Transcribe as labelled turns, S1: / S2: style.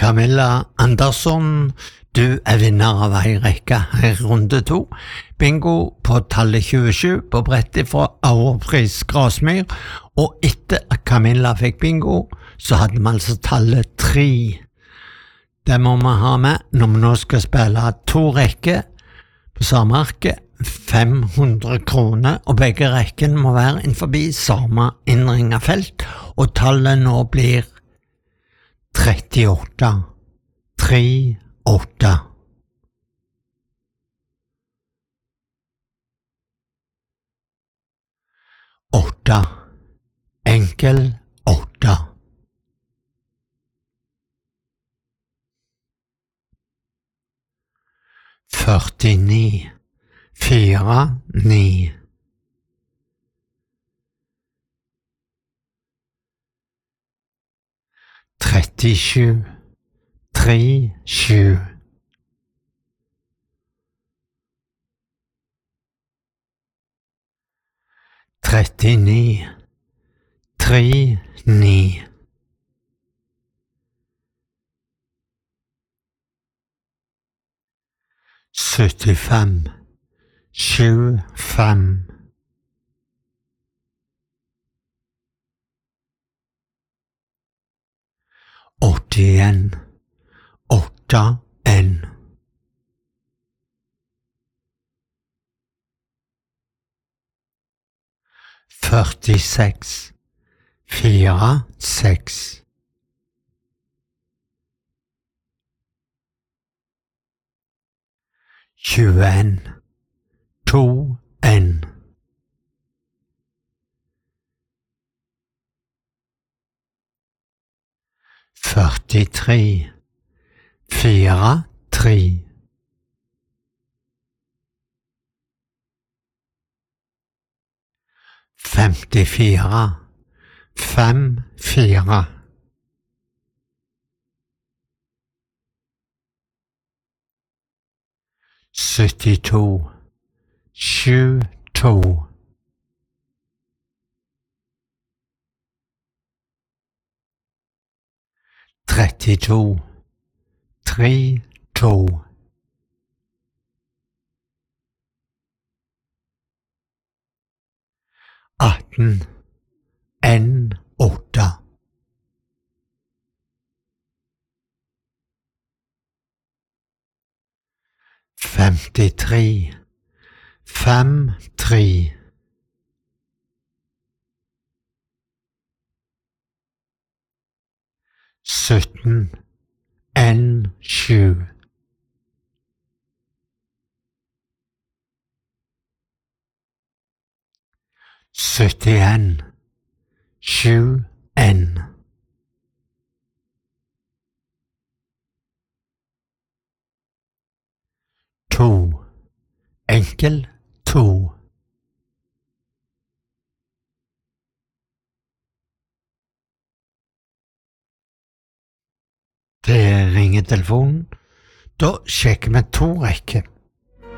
S1: Camilla Andersson, du er vinner av ei rekke her runde 2. Bingo på tallet 27 på brettet fra Aurpris Grasmyr, og etter at Camilla fikk bingo, så hadde vi altså tallet 3. Det må vi ha med når vi nå skal spille 2 rekker på samme arket, 500 kroner, og begge rekkene må være innenfor samme innringet felt, og tallet nå blir 38. 3, 8. Åtte. Enkel 8. 49. 4, 9. 37. 3, 7. 39. 3, 9. 75. 7, 5. 81. 8, 1. 46. 4, 6. 21. 2, 1. 43. 4, 3. 54. 5, 4. 72. 7, 2. 32. 3, 2. 18. 1, 8. 53. 5, 3. 17. 1, 7. 71. 7, 1. 2. Enkel 2. Det ringer telefonen. Da sjekker vi 2 rekker.